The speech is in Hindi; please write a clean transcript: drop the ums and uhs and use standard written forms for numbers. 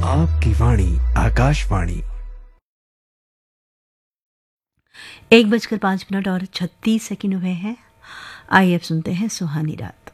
आपकी वाणी आकाशवाणी। 1:05 और 36 हुए हैं। आइए अब सुनते हैं सुहानी रात।